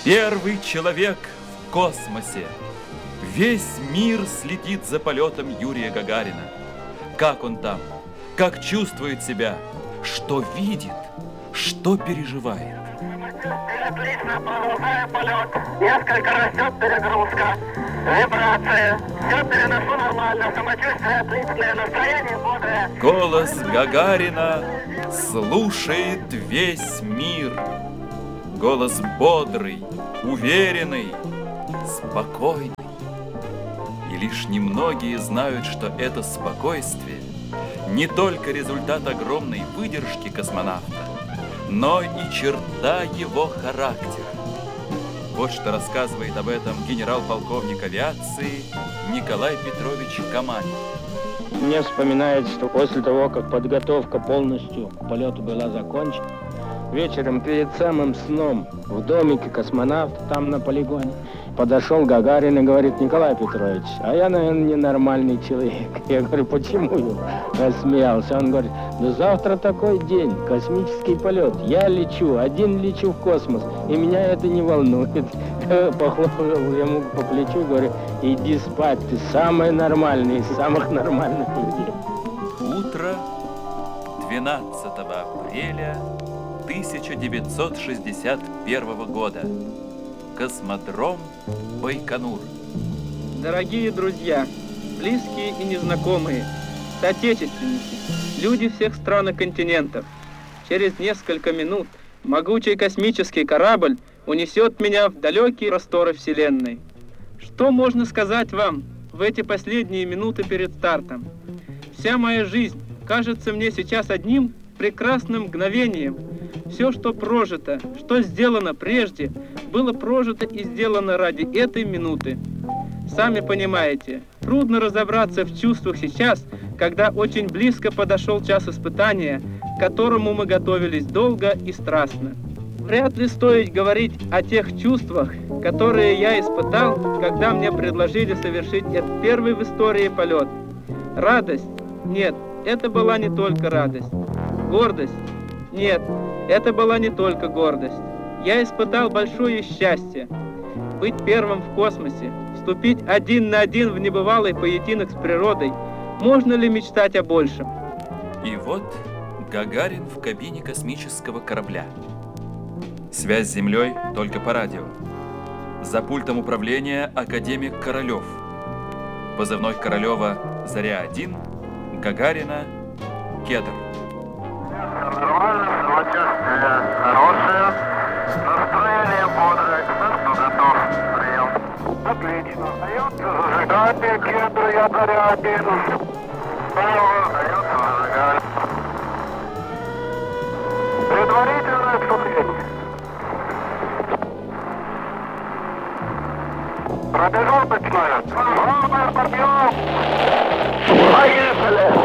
Первый человек в космосе. Весь мир следит за полетом Юрия Гагарина. Как он там? Как чувствует себя? Что видит? Что переживает? Отлично, продолжаю полет. Несколько растет перегрузка. Вибрации. Все переношу нормально. Самочувствие отличное, настроение бодрое. Голос Гагарина слушает весь мир. Голос бодрый, уверенный, спокойный. И лишь немногие знают, что это спокойствие не только результат огромной выдержки космонавта, но и черта его характера. Вот что рассказывает об этом генерал-полковник авиации Николай Петрович Каманин. Мне вспоминается, что после того, как подготовка полностью к полету была закончена, вечером перед самым сном в домике космонавта, там на полигоне, подошел Гагарин и говорит: Николай Петрович, а я, наверное, ненормальный человек. Я говорю: почему? Рассмеялся. Он говорит: да завтра такой день, космический полет. Я лечу, один лечу в космос, и меня это не волнует. Похлопал ему по плечу, говорю: иди спать, ты самый нормальный из самых нормальных людей. Утро 12 апреля 1961 года. Космодром Байконур. Дорогие друзья, близкие и незнакомые, соотечественники, люди всех стран и континентов, через несколько минут могучий космический корабль унесет меня в далекие просторы Вселенной. Что можно сказать вам в эти последние минуты перед стартом? Вся моя жизнь кажется мне сейчас одним прекрасным мгновением. Все, что прожито, что сделано прежде, было прожито и сделано ради этой минуты. Сами понимаете, трудно разобраться в чувствах сейчас, когда очень близко подошел час испытания, к которому мы готовились долго и страстно. Вряд ли стоит говорить о тех чувствах, которые я испытал, когда мне предложили совершить этот первый в истории полет. Радость? Нет, это была не только радость. Гордость? Нет, это была не только гордость. Я испытал большое счастье быть первым в космосе, вступить один на один в небывалый поединок с природой. Можно ли мечтать о большем? И вот Гагарин в кабине космического корабля. Связь с Землей только по радио. За пультом управления академик Королев. Позывной Королева «Заря-1», Гагарина «Кедр». Нормально, самочувствие хорошее, настроение бодрое, кто готов, прием. Отлично, дается зажигание, Кедр, я Заря-1. Снова дается зажигание. Предварительное вступление. Пробежал начинает. Главное, подъем. Поехали.